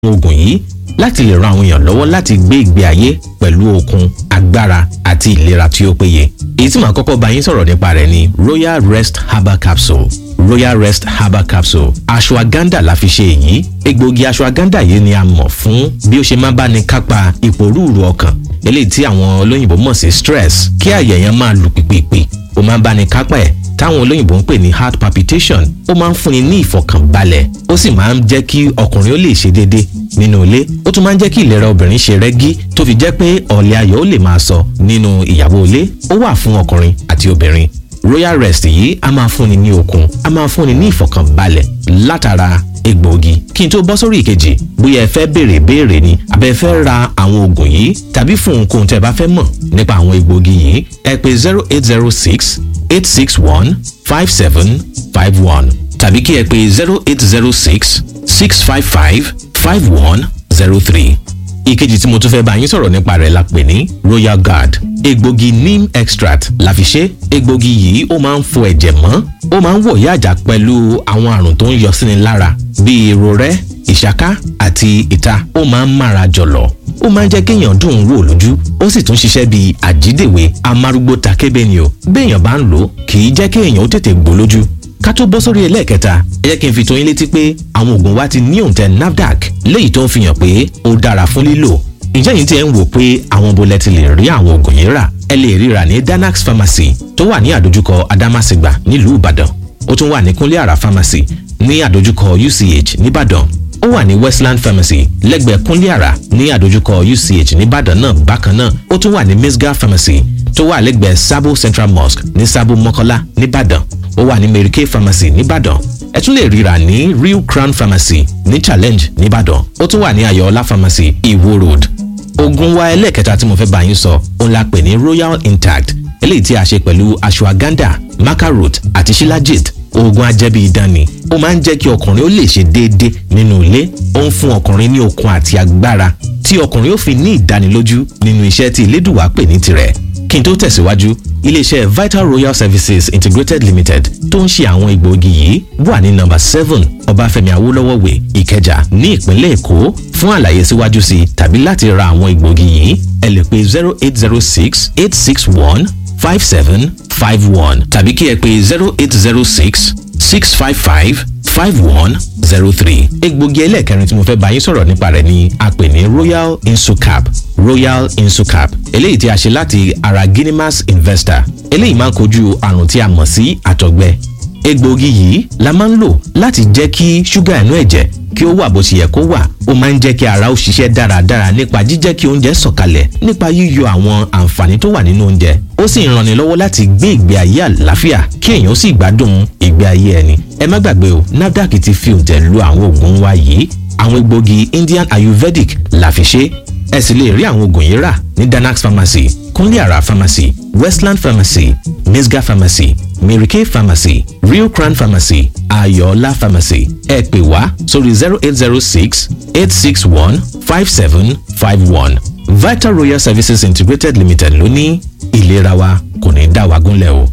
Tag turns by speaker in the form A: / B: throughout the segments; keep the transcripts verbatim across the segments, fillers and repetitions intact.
A: oògùn yìí láti lè ran àwọn èèyàn lọ́wọ́ láti gbé ìgbé ayé pẹ̀lú okun, agbára àti ìlera tí ó péye. Èyí tí màá kọ́kọ́ bá yín sọ̀rọ̀ nípa rẹ̀ ni Royal Rest Herbal Capsule. Royal Rest Herbal Capsule. Ashwagandha la fi ṣe èyí. Egbògi ashwagandha yìí ni a mọ̀ fún bí ó ṣe máa bá ní kápá ìpòrúurú ọkàn, eléyìí tí àwọn olóyìnbó mọ̀ sí stress, kí àyà yẹn máa lù pìpìpì. Ó máa ń bá ní kápá ẹ̀ táwọn olóyìnbó ń pè ní heart palpitation. Ó máa ń fúnni ní ìfọ̀kànbalẹ̀, ó sì máa ń jẹ́ kí ọkùnrin ó lè ṣe déédéé nínú ilé. Ó tún máa ń jẹ́ kí ìlera obìnrin ṣe rẹ́gí tó fi jẹ́ pé ọ̀lẹ ayọ̀ ó lè máa sọ nínú ìyàwó ilé. Ó wà fún ọkùnrin àti obìnrin. Royal Rest yìí a máa fúnni ní okun, a máa fúnni ní ìfọ̀kànbalẹ̀ látara egbòogi. Kí n tó bọ́ sórí ìkejì, bóyá ẹ fẹ́ béèrè béèrè ni àbẹ́ fẹ́ ra àwọn oògùn yìí tàbí fún ohunkóhun tẹ́ bá fẹ́ mọ̀ nípa àwọn egbòogi yìí, ẹ pè zero eight zero six eight six one five seven five one tàbí kí ẹ pè zero eight zero six six five five five one zero three. Ìkejì tí mo tún fẹ́ bá yín sọ̀rọ̀ nípa rẹ̀ la pè ní Royal Guard. Egbògi neem extract la fi ṣe. Egbògi yìí ó máa ń fọ ẹ̀jẹ̀ mọ́, ó máa ń wọ̀yá àjà pẹ̀lú àwọn àrùn tó ń yọ síni lára bíi irorẹ́, ìṣáká àti ìta. Ó máa ń mára jọ̀lọ̀, ó máa ń jẹ́ kéèyàn dùn ún wò lójú, ó sì tún ṣiṣẹ́ bíi àjídèwé amárúgbó takébé ni o. Béèyàn bá ń lò kì í jẹ́ kéèyàn ó tètè gbó lójú. Ká tó bọ́ sórí ẹlẹ́ẹ̀kẹta, ẹ jẹ́ kí n fi tó yín létí pé àwọn oògùn wa ti ní òǹtẹ̀ NAFDAC léyìí tó ń fi hàn pé ó dára fún lílò. Ǹjẹ́ yín tí ẹ ń wò pé àwọn bolẹ̀ ti lè rí àwọn oògùn yìí rà? Ẹ lè ríra ní Danax Pharmacy tó wà ní àdójúkọ Adamasingba nílùú Ìbàdàn. Ó tún wà ní Kúnlé Àrà Pharmacy ní àdójúkọ U C H nìbàdàn. Ó wà ní Westland Pharmacy lẹ́gbẹ̀ẹ́ Kúnlé Àrà ní àdójúkọ U C H nìbàdàn náà bákan náà. Ó tún wà ní Misga Pharmacy tó wà lẹ́gbẹ̀ẹ́ Sabo Central Mosque ní Sabo Mọ́kọ́lá nìbàdàn. Ó wà ní Mary Kay Pharmacy nìbàdàn. Ẹ tún lè ríra ní Real Crown Pharmacy ní Challenge nìbàdàn. Ó tún wà ní Ayọ̀ọ́lá Pharmacy Iwo Road. Oògùn wa ẹlẹ́ẹ̀kẹta tí mo fẹ́ bá yín sọ òun la pè ní Royal Intact, eléyìí tí a ṣe pẹ̀lú ashwagandha, macarot àti shilajit. Oògùn ajẹ́bí idán ni. Ó máa ń jẹ́ kí ọkùnrin ó lè ṣe déédéé nínú ilé. Ó ń fún ọkùnrin ní okun àti agbára tí ọkùnrin ó fi ní ìdánilójú nínú iṣẹ́ tí Elédùwà pè ní tirẹ̀. Kí n tó tẹ̀síwájú, iléeṣẹ́ Vital Royal Services Integrated Limited tó ń ṣe àwọn egbòogi yìí wà ní nọ́mbà seven Ọbáfẹ́mi Awólọ́wọ̀ Way, Ìkẹjà ní ìpínlẹ̀ Èkó. Fún àlàyé síwájú sí tàbí láti ra àwọn egbòogi yìí, ẹ lè pè zero eight zero six eight six one five seven five one tàbí kí ẹ pè zero eight zero six six five five five one zero three. Egbògi ẹlẹ́ẹ̀kẹrin tí mo fẹ́ bá yín sọ̀rọ̀ nípa rẹ̀ ni a pè ní Royal Insucap. Royal Insucap eléyìí tí a ṣe láti ara Guinemas Investor. Eléyìí máa ń kojú àrùn tí a mọ̀ sí àtọ̀gbẹ. Egbògi yìí la máa ń lò láti jẹ́ kí ṣúgà inú ẹ̀jẹ̀ kí ó wà bó ṣe yẹ kó wà. Ó máa ń jẹ́ kí ara ó ṣiṣẹ́ dáradára nípa jíjẹ́ kí oúnjẹ sọ̀kalẹ̀, nípa yíyọ àwọn àǹfààní tó wà nínú oúnjẹ. Ó sì ń ranni lọ́wọ́ láti gbé ìgbé ayé àlàáfíà kí èèyàn sì gbádùn ìgbé ayé ẹni. Ẹ má gbàgbé o, NAFDAC ti fi òǹtẹ̀ lu àwọn oògùn wa yìí. Àwọn egbògi Indian Ayurvedic la fi ṣe. Ẹ sì lè rí àwọn oògùn yìí rà ní Danax Pharmacy, Kúnlé Àrà Pharmacy, Westland Pharmacy, Misga Pharmacy, Mary Kay Pharmacy, Real Crown Pharmacy, Ayọ̀ọ́lá Pharmacy. Ẹ pè wá sórí zero eight zero six eight six one five seven five one. Vital Royal Services Integrated Limited ló ní ìlera wa kò ní dá wa gúnlẹ̀ o.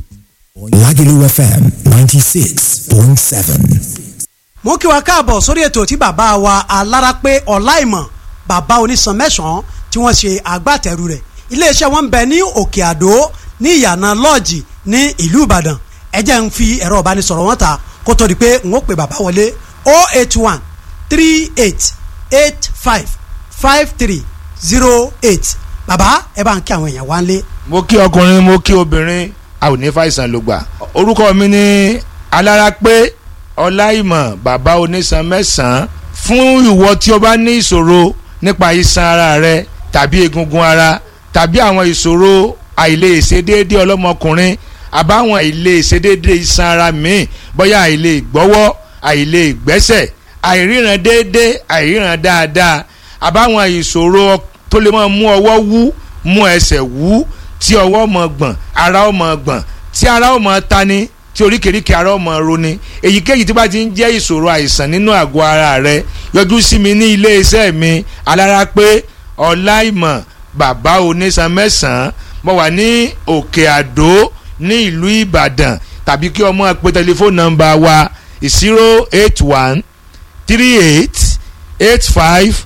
B: Lagelu F M ninety six point seven.
C: Mo kí wa káàbọ̀ sórí ètò tí bàbá wa Alárápé Ọláìmọ̀, bàbá onísan mẹ́sàn-án tí wọ́n ṣe agbátẹrù rẹ̀. Iléeṣẹ́ wọn ń bẹ ní Òkè Àdó ní ìyànà lọ́ọ̀jì ní ìlú Ìbàdàn. Ẹ jẹ́ ń fi ẹ̀rọ ìbánisọ̀rọ̀ wọn ta kó tó di pé n ó pe bàbá wọlé oh eight one three eight eight five five three zero eight. Bàbá ẹ bá ń kí àwọn èèyàn wá ń lé.
D: Mo kí ọkùnrin, mo kí obìnrin, a ò ní fàìsàn ló gbà. Orúkọ mi ni Alárápé Ọláìmọ̀, bàbá onísan mẹ́sàn-án. Fún ìwọ tí o bá ní ìṣòro nípa iṣan ara rẹ tàbí egungun ara tàbí àwọn ìṣòro àìlè ìṣedéédé ọlọ́mọkùnrin àbáwọn àìlè ìṣedéédé iṣan ara míì, bóyá àìlè gbọ́wọ́, àìlè gbẹ́sẹ̀, àìríran déédé, àìríran dáadáa, àbáwọn ìṣòro tó lè máa mú ọwọ́ wú, mú ẹsẹ̀ wú, tí ọwọ́ máa gbọ̀n, ara ó máa gbọ̀n, tí ara ó máa tani, tí oríkèéríkèé ara ó máa roni. Èyíkéyìí tí bá ti ń jẹ́ ìṣòro àìsàn nínú àgọ́ ara rẹ, yọjú sí mi ní ilé iṣẹ́ mi Alárápé Ọláìmọ̀, bàbá onísan mẹ́sàn-án. Mo wà ní Òkè Àdó ní ìlú Ìbàdàn, tàbí kí ọmọ pe tẹlifóònù nọ́mbà wa zero eight one three eight eight five